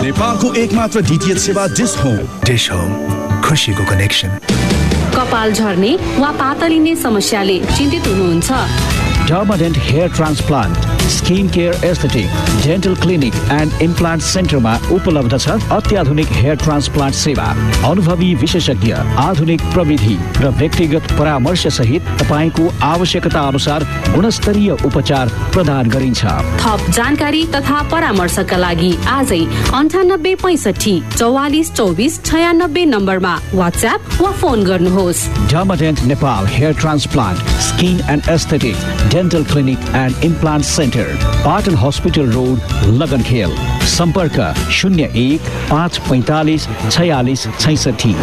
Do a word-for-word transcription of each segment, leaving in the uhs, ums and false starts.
नेपालको एकमात्र डीटीएच सेवा डिश होम। डिश होम, खुसीको कनेक्सन। कपाल झर्ने वा पातलिने समस्याले चिन्तित हुनुहुन्छ? Dermadent Hair Transplant, Skin Care Aesthetic, Dental Clinic and Implant Center मा उपलब्ध छ अत्याधुनिक हेयर ट्रान्सप्लान्ट सेवा। अनुभवी विशेषज्ञ, आधुनिक प्रविधि र व्यक्तिगत परामर्श सहित तपाईको आवश्यकता अनुसार गुणस्तरीय उपचार प्रदान गरिन्छ। थप जानकारी तथा परामर्शका लागि आजै अन्ठानब्बे पैँसठी चौवालिस चौबिस छयानब्बे नम्बरमा वाट्सएप वा फोन गर्नुहोस्। Dermadent Nepal Hair Transplant, Skin and Aesthetic, Dental Clinic and Implant Center, Patan Hospital Road, लगनखेल। सम्पर्क शून्य एक पाँच पैंतालीस छयालीस छैसठी।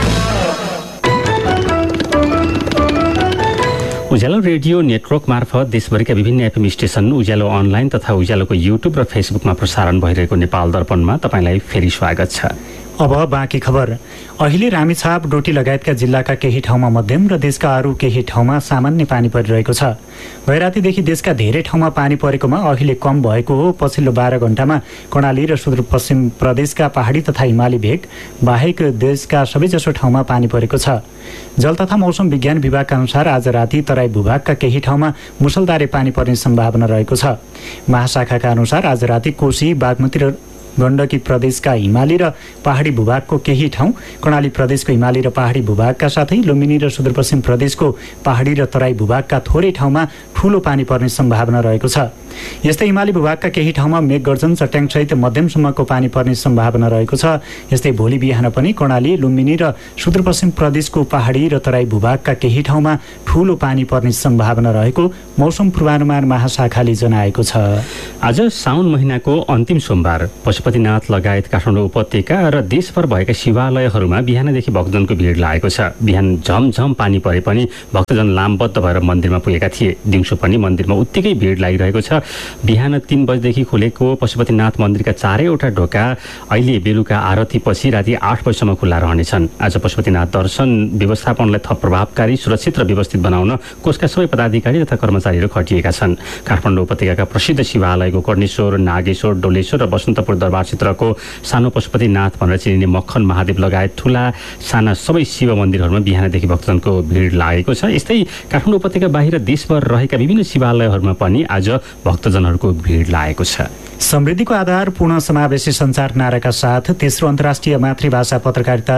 उज्यालो रेडियो नेटवर्क मार्फत देशभरिका विभिन्न एफएम स्टेशन, उज्यालो अनलाइन तथा उज्यालोको युट्युब र फेसबुकमा प्रसारण भइरहेको नेपाल दर्पणमा तपाईँलाई फेरि स्वागत छ। अब बाँकी खबर। अहिले रामेछाप, डोटी लगायतका जिल्लाका केही ठाउँमा मध्यम र देशका अरू केही ठाउँमा सामान्य पानी परिरहेको छ। गैरातीदेखि देशका धेरै ठाउँमा पानी परेकोमा अहिले कम भएको हो। पछिल्लो बाह्र घण्टामा कर्णाली र सुदूरपश्चिम प्रदेशका पहाडी तथा हिमाली भेग बाहेक देशका सबैजसो ठाउँमा पानी परेको छ। जल तथा मौसम विज्ञान विभागका अनुसार आज राति तराई भूभागका केही ठाउँमा मुसलधारे पानी पर्ने सम्भावना रहेको छ। महाशाखाका अनुसार आज राति कोशी, बागमती र गण्डकी प्रदेशका हिमाली र पहाडी भूभागको केही ठाउँ, कर्णाली प्रदेशको हिमाली र पहाडी भूभागका साथै लुम्बिनी र सुदूरपश्चिम प्रदेशको पहाडी र तराई भूभागका थोरै ठाउँमा ठूलो पानी पर्ने सम्भावना रहेको छ। यस्तै हिमाली भूभागका केही ठाउँमा मेघगर्जन, चट्याङसहित मध्यमसम्मको पानी पर्ने सम्भावना रहेको छ। यस्तै भोलि बिहान पनि कर्णाली, लुम्बिनी र सुदूरपश्चिम प्रदेशको पहाडी र तराई भूभागका केही ठाउँमा ठूलो पानी पर्ने सम्भावना रहेको मौसम पूर्वानुमान महाशाखाले जनाएको छ। आज साउन महिनाको अन्तिम सोमबार पशुपतिनाथ लगायत काठमाडौँ उपत्यका र देशभर भएका शिवालयहरूमा बिहानदेखि भक्तजनको भिड लागेको छ। बिहान झमझम पानी परे पनि भक्तजन लामबद्ध भएर मन्दिरमा पुगेका थिए। दिउँसो पनि मन्दिरमा उत्तिकै भिड लागिरहेको छ। बिहान तीन बजेदेखि खुलेको पशुपतिनाथ मन्दिरका चारैवटा ढोका अहिले बेलुका आरतीपछि राति आठ बजीसम्म खुल्ला रहनेछन्। आज पशुपतिनाथ दर्शन व्यवस्थापनलाई थप प्रभावकारी, सुरक्षित र व्यवस्थित बनाउन कोषका सबै पदाधिकारी तथा कर्मचारीहरू खटिएका छन्। काठमाडौँ उपत्यकाका प्रसिद्ध शिवालयको कर्णेश्वर, नागेश्वर, डोलेश्वर र बसन्तपुर दरबार क्षेत्रको सानो पशुपतिनाथ भनेर चिनिने मक्खन महादेव लगायत ठूला साना सबै शिव मन्दिरहरूमा बिहानदेखि भक्तजनको भिड लागेको छ। यस्तै काठमाडौँ उपत्यका बाहिर देशभर रहेका विभिन्न शिवालयहरूमा पनि आज भक्तजनहरूको भिड लागेको छ। समृद्धिको आधार पूर्ण समावेशी सञ्चार नाराका साथ तेस्रो अन्तर्राष्ट्रिय मातृभाषा पत्रकारिता